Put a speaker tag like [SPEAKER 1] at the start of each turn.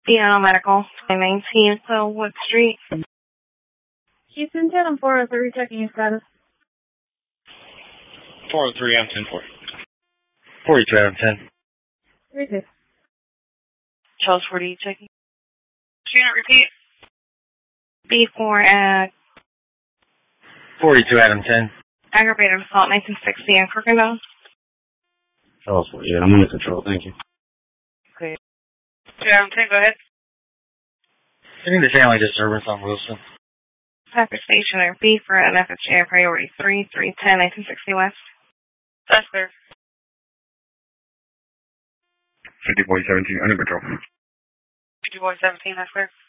[SPEAKER 1] Piano Medical, 2019 Clowood Street.
[SPEAKER 2] Houston 10 on 403, checking your status.
[SPEAKER 3] 403, I'm 10-4.
[SPEAKER 4] 42 out of 10.
[SPEAKER 2] 36.
[SPEAKER 1] Charles 40, checking.
[SPEAKER 5] Unit, repeat.
[SPEAKER 1] B4 at
[SPEAKER 4] 42 out of 10.
[SPEAKER 1] Aggravated Assault, 1960 in Crookendale.
[SPEAKER 4] Charles 48, I'm under control, thank you.
[SPEAKER 1] Okay.
[SPEAKER 5] 2 out of 10, go ahead.
[SPEAKER 4] Getting the family disturbance on Wilson.
[SPEAKER 1] Package Stationer B for an FHA Priority 3, 310, 1960 West.
[SPEAKER 5] That's clear.
[SPEAKER 6] 50 boy 17, under control.
[SPEAKER 5] 50 boy 17, that's clear.